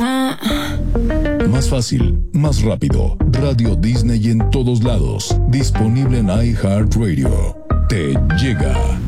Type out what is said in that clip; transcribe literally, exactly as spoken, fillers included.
Más fácil, más rápido. Radio Disney en todos lados. Disponible en iHeartRadio. Te llega.